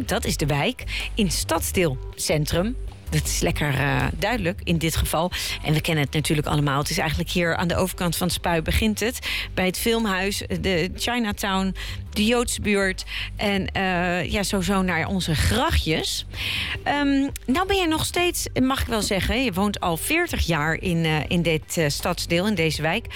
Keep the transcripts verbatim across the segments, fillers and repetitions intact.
dat is de wijk in Stadsdeelcentrum. Dat is lekker uh, duidelijk in dit geval. En we kennen het natuurlijk allemaal. Het is eigenlijk hier aan de overkant van het Spui begint het. Bij het Filmhuis, de Chinatown, de Joodse buurt. En uh, ja, zo zo naar onze grachtjes. Um, nou ben je nog steeds, mag ik wel zeggen... je woont al veertig jaar in, uh, in dit uh, stadsdeel, in deze wijk.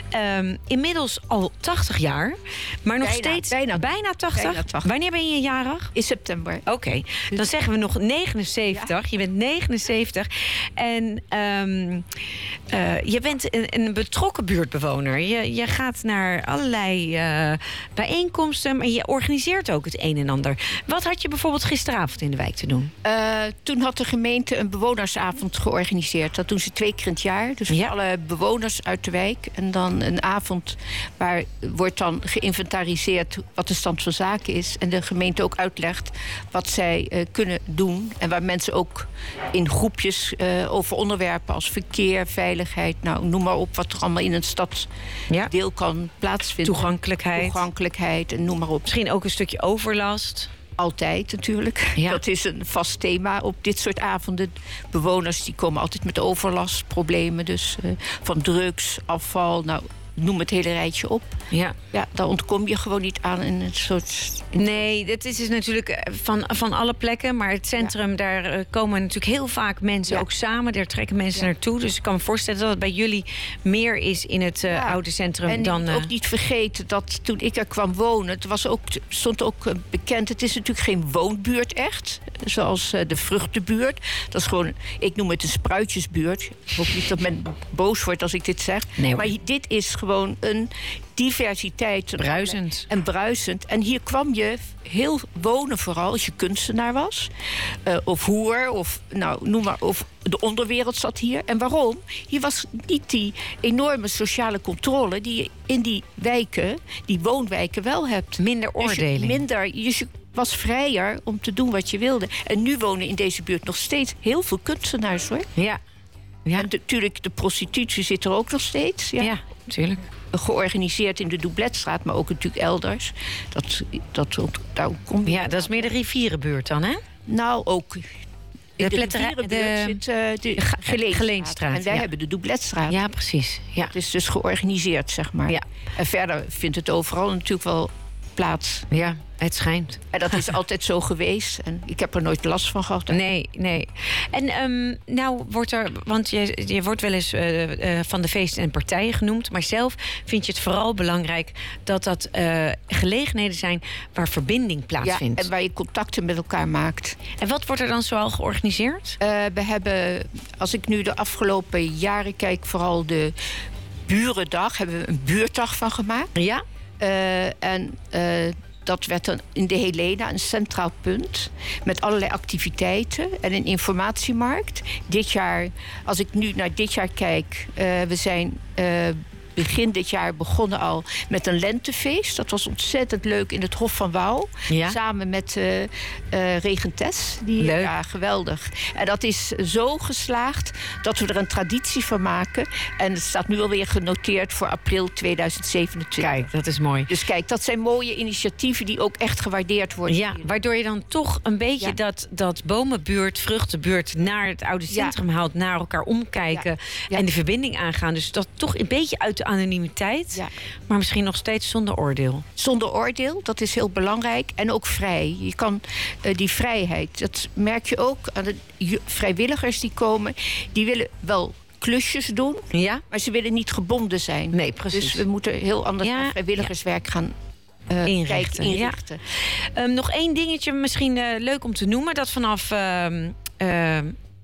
Um, inmiddels al tachtig jaar. Maar nog bijna, steeds bijna, bijna tachtig. bijna tachtig. Wanneer ben je jarig? In september. Oké, okay. Dan zeggen we nog negenenzeventig. Ja. Je bent negenenzeventig. En um, uh, je bent een, een betrokken buurtbewoner. Je, je gaat naar allerlei uh, bijeenkomsten, maar je organiseert ook het een en ander. Wat had je bijvoorbeeld gisteravond in de wijk te doen? Uh, toen had de gemeente een bewonersavond georganiseerd. Dat doen ze twee keer in het jaar. Dus voor ja. alle bewoners uit de wijk. En dan een avond waar wordt dan geïnventariseerd wat de stand van zaken is. En de gemeente ook uitlegt wat zij uh, kunnen doen. En waar mensen ook in groepjes uh, over onderwerpen als verkeer, veiligheid, nou noem maar op wat er allemaal in een stadsdeel ja. kan plaatsvinden. Toegankelijkheid. Toegankelijkheid en noem maar op. Misschien ook een stukje overlast. Altijd natuurlijk. Ja. Dat is een vast thema op dit soort avonden. Bewoners die komen altijd met overlastproblemen. Dus uh, van drugs, afval, nou noem het hele rijtje op. Ja. Ja, daar ontkom je gewoon niet aan in een soort... Nee, dat is dus natuurlijk van, van alle plekken. Maar het centrum, ja. daar komen natuurlijk heel vaak mensen ja. ook samen. Daar trekken mensen ja. naartoe. Dus ik kan me voorstellen dat het bij jullie meer is in het uh, ja. oude centrum en dan... En ook niet vergeten dat toen ik er kwam wonen... het was ook, stond ook bekend, het is natuurlijk geen woonbuurt echt. Zoals uh, de vruchtenbuurt. Dat is gewoon, ik noem het een spruitjesbuurt. Ik hoop niet dat men boos wordt als ik dit zeg. Nee, maar dit is gewoon een diversiteit. Bruisend. En bruisend. En hier kwam je heel wonen vooral als je kunstenaar was. Uh, of hoer, of nou, noem maar, of de onderwereld zat hier. En waarom? Hier was niet die enorme sociale controle die je in die wijken, die woonwijken wel hebt. Minder oordeling. Dus je, minder, je was vrijer om te doen wat je wilde. En nu wonen in deze buurt nog steeds heel veel kunstenaars, hoor. Ja. Ja. En natuurlijk, de prostitutie zit er ook nog steeds. Ja, ja natuurlijk. Georganiseerd in de Doubletstraat, maar ook natuurlijk elders. Dat, dat, daar kom je. Ja, dat is meer de rivierenbuurt dan, hè? Nou, ook. In de, de rivierenbuurt de, zit uh, de Geleenstraat. Geleenstraat. En wij ja. hebben de Doubletstraat. Ja, precies. Ja. Het is dus georganiseerd, zeg maar. Ja. En verder vindt het overal natuurlijk wel plaats. Ja, het schijnt. En dat is altijd zo geweest. En ik heb er nooit last van gehad. Nee, nee. En um, nou wordt er... Want je, je wordt wel eens uh, uh, van de feesten en partijen genoemd. Maar zelf vind je het vooral belangrijk... dat dat uh, gelegenheden zijn waar verbinding plaatsvindt. Ja, en waar je contacten met elkaar maakt. En wat wordt er dan zoal georganiseerd? Uh, we hebben, als ik nu de afgelopen jaren kijk... vooral de Burendag, hebben we een buurtdag van gemaakt. Ja. Uh, en uh, dat werd dan in de Helena een centraal punt... met allerlei activiteiten en een informatiemarkt. Dit jaar, als ik nu naar dit jaar kijk... Uh, we zijn uh, begin dit jaar begonnen al met een lentefeest. Dat was ontzettend leuk in het Hof van Wouw. Ja. Samen met uh, uh, Regentes. Die, leuk. Ja, geweldig. En dat is zo geslaagd dat we er een traditie van maken. En het staat nu alweer genoteerd voor april tweeduizend zevenentwintig. Kijk, dat is mooi. Dus kijk, dat zijn mooie initiatieven die ook echt gewaardeerd worden. Ja, waardoor je dan toch een beetje ja. dat, dat bomenbuurt, vruchtenbuurt... naar het oude centrum ja. haalt, naar elkaar omkijken... Ja. Ja. en de verbinding aangaan. Dus dat toch een beetje uit de anonimiteit... Ja. maar misschien nog steeds zonder oordeel. Zonder oordeel, dat is heel belangrijk. En ook vrij. Je kan uh, die vrijheid, dat merk je ook aan de vrijwilligers die komen... die willen wel klusjes doen, ja? maar ze willen niet gebonden zijn. Nee, precies. Dus we moeten heel anders ja, naar vrijwilligerswerk ja. gaan uh, inrichten. Kijken, inrichten. Ja. Um, nog één dingetje misschien uh, leuk om te noemen. Dat vanaf uh, uh,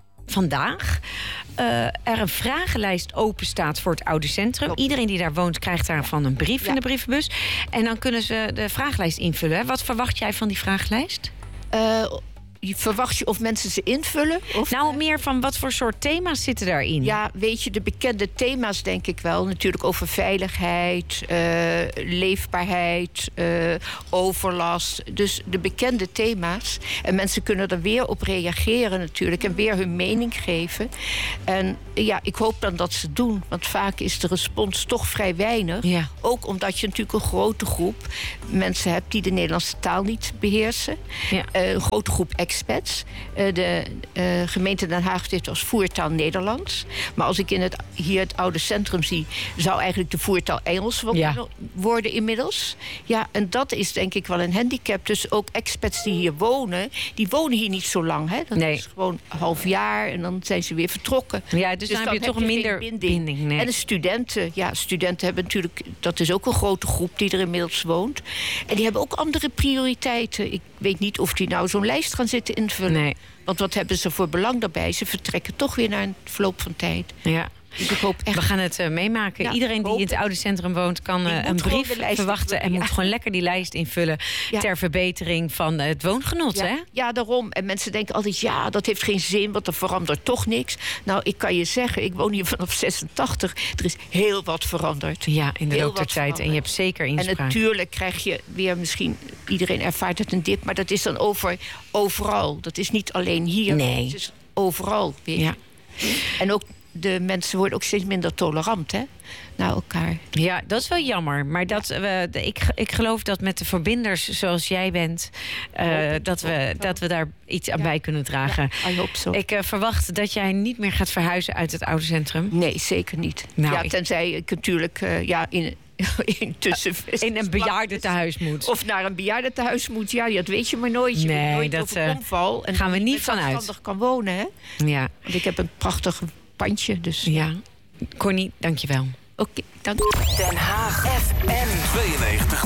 vandaag uh, er een vragenlijst open staat voor het oude centrum. Klopt. Iedereen die daar woont krijgt daarvan een brief ja. in de brievenbus. En dan kunnen ze de vragenlijst invullen. Wat verwacht jij van die vragenlijst? Uh, je verwacht je of mensen ze invullen? Of, nou, meer van wat voor soort thema's zitten daarin? Ja, weet je, de bekende thema's denk ik wel. Natuurlijk over veiligheid, uh, leefbaarheid, uh, overlast. Dus de bekende thema's. En mensen kunnen er weer op reageren natuurlijk. En weer hun mening geven. En ja, ik hoop dan dat ze het doen. Want vaak is de respons toch vrij weinig. Ja. Ook omdat je natuurlijk een grote groep mensen hebt die de Nederlandse taal niet beheersen. Ja. Uh, een grote groep expats. Uh, de uh, gemeente Den Haag heeft als voertaal Nederlands. Maar als ik in het, hier het oude centrum zie, zou eigenlijk de voertaal Engels ja. worden inmiddels. Ja, en dat is denk ik wel een handicap. Dus ook expats die hier wonen, die wonen hier niet zo lang. Hè? Dat nee. is gewoon een half jaar en dan zijn ze weer vertrokken. Ja, dus, dus dan, dan heb je toch een minder binding. binding nee. En de studenten, ja, studenten hebben natuurlijk, dat is ook een grote groep die er inmiddels woont. En die hebben ook andere prioriteiten. Ik weet niet of die nou zo'n lijst gaan zitten invullen. Nee. Want wat hebben ze voor belang daarbij? Ze vertrekken toch weer naar een verloop van tijd. Ja. Dus ik hoop echt... We gaan het uh, meemaken. Ja, Iedereen die in het oude centrum woont kan uh, een brief verwachten... en ja. moet gewoon lekker die lijst invullen... Ja. ter verbetering van uh, het woongenot. Ja. Hè? Ja, daarom. En mensen denken altijd, ja, dat heeft geen zin... want er verandert toch niks. Nou, ik kan je zeggen, ik woon hier vanaf zesentachtig. Er is heel wat veranderd. Ja, in de loop der tijd. En je hebt zeker inspraak. En natuurlijk krijg je weer misschien... iedereen ervaart het een dip, maar dat is dan over, overal. Dat is niet alleen hier. Nee. Het is overal. Weet je. Ja. En ook... de mensen worden ook steeds minder tolerant, hè, naar elkaar. Ja, dat is wel jammer. Maar dat, we, ik, ik geloof dat met de verbinders zoals jij bent... Uh, dat, we, dat we daar iets aan ja. bij kunnen dragen. Ja, I hope so. Ik uh, verwacht dat jij niet meer gaat verhuizen uit het oude centrum. Nee, zeker niet. Nou, ja, ik... Tenzij ik natuurlijk uh, ja, in... Intussen in een bejaardentehuis moet. Of naar een bejaardentehuis moet. Ja, dat weet je maar nooit. Je nee, nooit dat uh, omval. En gaan we niet vanuit. zelfstandig kan wonen, hè? Ja. Want ik heb een prachtig pandje, dus... Ja. Connie, dank je wel. Oké, okay, dank. Den Haag F M tweeënnegentig.